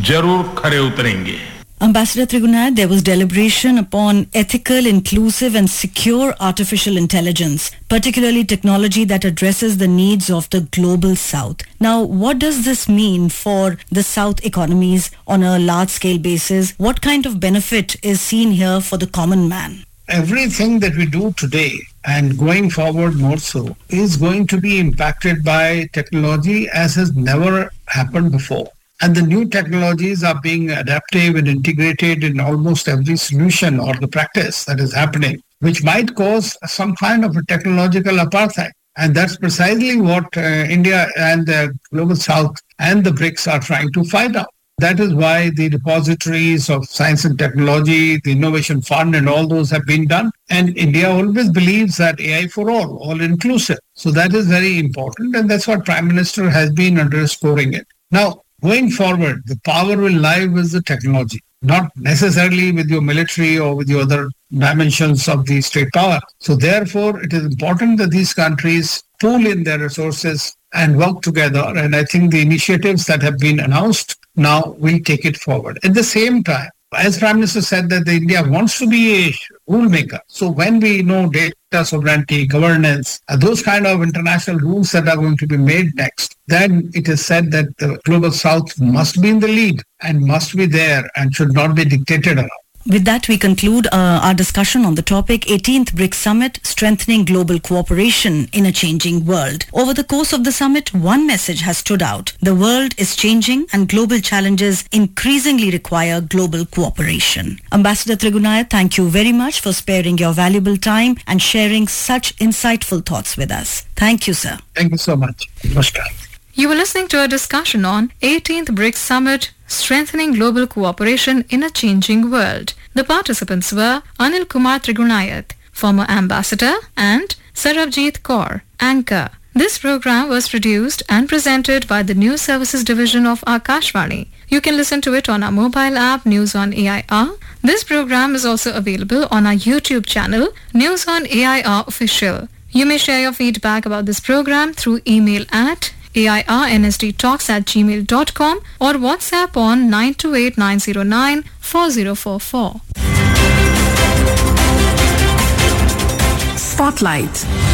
जरूर खरे उतरेंगे। Ambassador Trigunaya, there was deliberation upon ethical, inclusive and secure artificial intelligence, particularly technology that addresses the needs of the global south. Now, what does this mean for the south economies on a large-scale basis? What kind of benefit is seen here for the common man? Everything that we do today and going forward more so is going to be impacted by technology as has never happened before. And the new technologies are being adaptive and integrated in almost every solution or the practice that is happening, which might cause some kind of a technological apartheid. And that's precisely what India and the Global South and the BRICS are trying to find out. That is why the repositories of science and technology, the Innovation Fund and all those have been done. And India always believes that AI for all inclusive. So that is very important. And that's what Prime Minister has been underscoring it. Now, going forward, the power will lie with the technology, not necessarily with your military or with your other dimensions of the state power. So therefore, it is important that these countries pool in their resources and work together. And I think the initiatives that have been announced now will take it forward. At the same time, as Prime Minister said that India wants to be a rule maker. So when we know data sovereignty, governance, those kind of international rules that are going to be made next, then it is said that the Global South must be in the lead and must be there and should not be dictated around. With that, we conclude our discussion on the topic 18th BRICS Summit, Strengthening Global Cooperation in a Changing World. Over the course of the summit, one message has stood out. The world is changing and global challenges increasingly require global cooperation. Ambassador Trigunaya, thank you very much for sparing your valuable time and sharing such insightful thoughts with us. Thank you, sir. Thank you so much. Namaskar. You were listening to a discussion on 18th BRICS Summit, Strengthening Global Cooperation in a Changing World. The participants were Anil Kumar Trigunayat, former ambassador, and Sarabjit Kaur, anchor. This program was produced and presented by the News Services Division of Akashvani. You can listen to it on our mobile app, News on AIR. This program is also available on our YouTube channel, News on AIR Official. You may share your feedback about this program through email at airnsdtalks@gmail.com or WhatsApp on 928-909-4044. Spotlight.